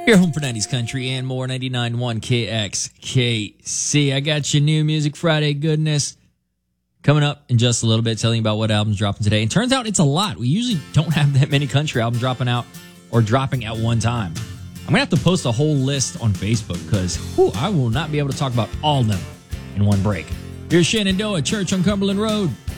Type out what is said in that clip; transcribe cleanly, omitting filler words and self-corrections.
Your home for 90s country and more, 99.1 KXKC. I got your new Music Friday goodness coming up in just a little bit, telling you about what album's dropping today. And turns out it's a lot. We usually don't have that many country albums dropping out or dropping at one time. I'm going to have to post a whole list on Facebook because I will not be able to talk about all of them in one break. Here's Shenandoah Church on Cumberland Road.